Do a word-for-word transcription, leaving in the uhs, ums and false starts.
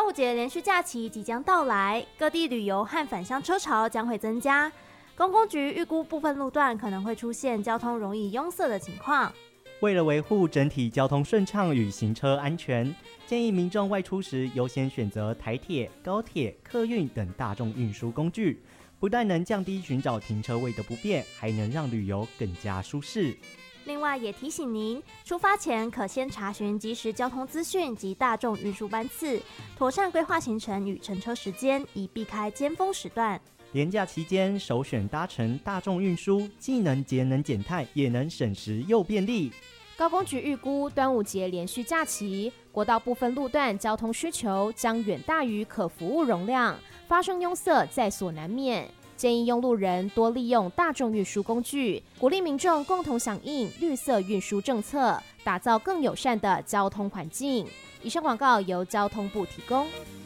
午节连续假期即将到来，各地旅游和返乡车潮将会增加。公公局预估部分路段可能会出现交通容易拥塞的情况。 为了维护整体交通顺畅与行车安全，建议民众外出时优先选择台铁、高铁、客运等大众运输工具，不但能降低寻找停车位的不便，还能让旅游更加舒适。 另外也提醒您，出发前可先查询即时交通资讯及大众运输班次，妥善规划行程与乘车时间，以避开尖峰时段。 连假期间首选搭乘大众运输，既能节能减碳，也能省时又便利。 高公局预估端午节连续假期，国道部分路段交通需求将远大于可服务容量，发生拥塞在所难免。建议用路人多利用大众运输工具，鼓励民众共同响应绿色运输政策，打造更友善的交通环境。以上广告由交通部提供。